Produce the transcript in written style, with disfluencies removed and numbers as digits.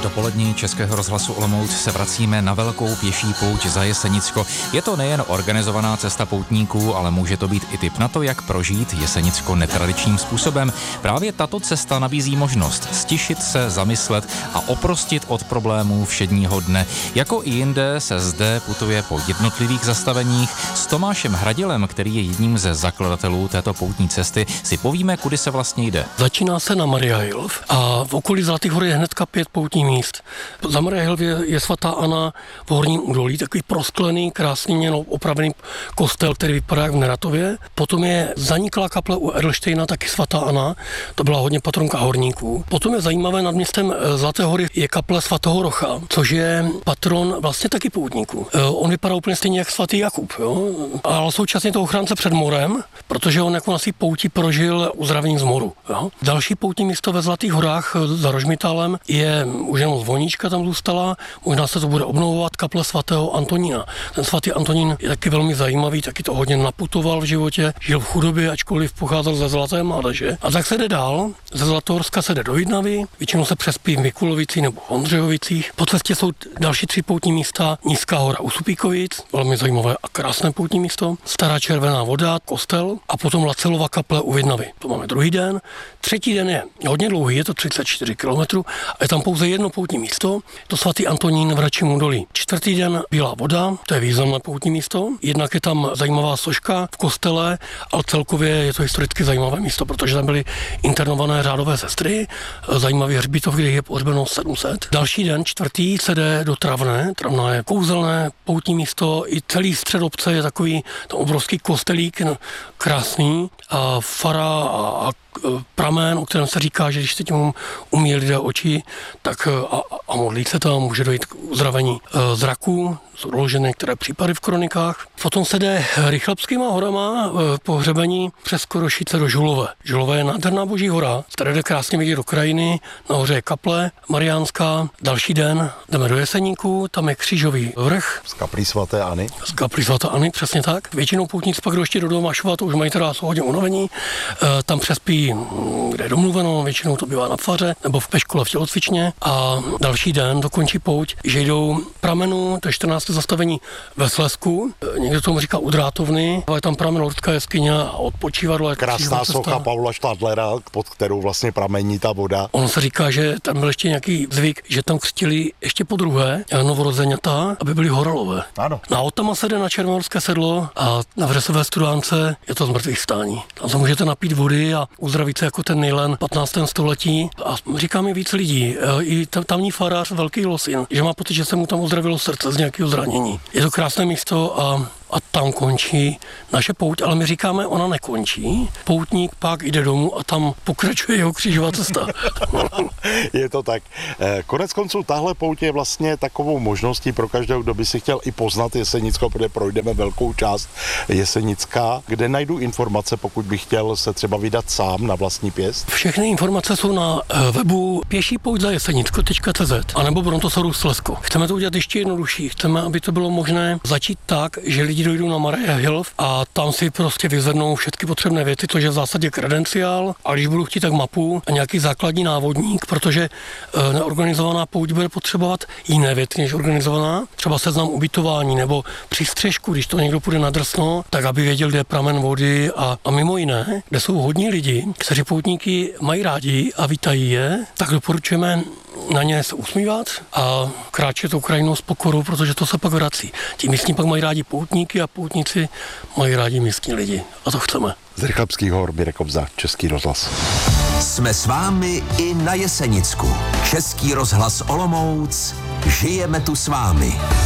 dopolední Českého rozhlasu Olomouc se vracíme na velkou pěší pouť za Jesenicko. Je to nejen organizovaná cesta poutníků, ale může to být i tip na to, jak prožít Jesenicko netradičním způsobem. Právě tato cesta nabízí možnost stišit se, zamyslet a oprostit od problémů všedního dne. Jako i jinde se zde putuje po jednotlivých zastaveních. S Tomášem Hradilem, který je jedním ze zakladatelů této poutní cesty, si povíme, kudy se vlastně jde. Začíná se na Mariahilf a v okolí Zlatých hor je hnedka 5 poutních míst. Za Mariahilf je svatá Anna v Horním údolí, takový prosklený, krásně měno opravený kostel, který vypadá jak v Neratově. Potom je zaniklá kaple u Erlštejna, taky svatá Anna, to byla hodně patronka horníků. Potom je zajímavé, nad městem Zlaté hory je kaple svatého Rocha, což je patron vlastně taky poutníků. On vypadá úplně stejně jak svatý Jakub, jo? Ale současně to ochránce před morem, protože on jako na svý pouti prožil uzdravení z moru. Jo? Další poutní místo ve Zlatých horách za Rožmitálem je už jenom zvoníčka tam zůstala, možná se to bude obnovovat, kaple svatého Antonína. Ten svatý Antonín je taky velmi zajímavý, taky to hodně naputoval v životě, žil v chudobě, ačkoliv pocházel ze Zlaté mládeže. A tak se jde dál, ze Zlatohorska se jde do Vidnavy, většinou se přespí v Mikulovicích nebo v Ondřejovicích. Po cestě jsou další 3 poutní místa, Nízká hora u Supíkovic, velmi zajímavé a krásné poutní místo, Stará Červená voda, kostel a potom Lacelova kaple u Vidnavy. To máme druhý den. Třetí den je hodně dlouhý, je to 34 km a je tam pouze jedno poutní místo, to svatý Antonín v Hradčím údolí. Čtvrtý den Bílá voda, to je významné poutní místo, jednak je tam zajímavá soška v kostele, ale celkově je to historicky zajímavé místo, protože tam byly internované řádové sestry, zajímavý hřbitov, kde je pohřbeno 700. Další den, čtvrtý, se jde do Travné. Travná je kouzelné poutní místo, i celý střed obce je takový tam obrovský kostelík, krásný, a fara a pramen, o kterém se říká, že když se tím umí lidé oči, tak a modlí se tam, může dojít k uzdravení zraku, jsou doložené některé případy v kronikách. Potom se jde Rychlebskýma horama po hřebení přes Korošice do Žulové. Žulové je nádherná boží hora, které jde krásně vidět do krajiny, nahoře je kaple mariánská. Další den jdeme do Jeseníků, tam je křížový vrch. Z kaplí svaté Anny. Z kaplí svaté Anny, přesně tak. Většinou poutníci pak jdou ještě do Domašova, to už mají teda hodně unavení. Tam přespí, kde je domluveno, většinou to bývá na faře nebo ve škole v tělocvičně. A další den dokončí pouť, že jdou pramenu, to je 14. zastavení ve Slezsku. Někdo tomu říká u Drátovny, ale je tam pramen Lordská jeskyně a odpočívadlo. Krásná socha Paula Štadlera, pod kterou vlastně pramení ta voda. Ono se říká, že tam byl ještě nějaký zvyk, že tam křtili ještě po druhé novorozeňata, aby byli horalové. Ano. A od tam se jde na Černohorské sedlo a na Vresové Studánce je to zmrtvých stání. Tam se můžete napít vody a uzdravit se jako ten Nejlen 15. století. A říká mi víc lidí, i tamní farář Velký Losin, že má pocit, že se mu tam uzdravilo srdce z nějakého zranění. Je to krásné místo a tam končí naše pouť, ale my říkáme, ona nekončí. Poutník pak jde domů a tam pokračuje jeho křížová cesta. Je to tak. Konec konců tahle pouť je vlastně takovou možností pro každého, kdo by si chtěl i poznat Jesenicko, protože projdeme velkou část Jesenicka, kde najdu informace, pokud bych chtěl se třeba vydat sám na vlastní pěst. Všechny informace jsou na webu pěšípouťzajesenicko.cz anebo Brontosaurus Slezsko. Chceme to udělat ještě jednodušší. Chceme, aby to bylo možné začít tak, že lidi dojdou na Mariahilf a tam si prostě vyzvednou všechny potřebné věci, což je v zásadě kredenciál, a když budu chtít, tak mapu a nějaký základní návodník, protože neorganizovaná pouť bude potřebovat jiné věci než organizovaná, třeba seznam ubytování nebo přístřežku, když to někdo půjde na drsno, tak aby věděl, kde je pramen vody a mimo jiné, kde jsou hodní lidi, kteří poutníky mají rádi a vítají je, tak doporučujeme na ně se usmívat a kráčet tou krajinou s pokorou, protože to se pak vrací. Ti místní pak mají rádi poutníky a poutníci mají rádi místní lidi. A to chceme. Z Rychlebských hor Mirek Kobza, Český rozhlas. Jsme s vámi i na Jesenicku. Český rozhlas Olomouc. Žijeme tu s vámi.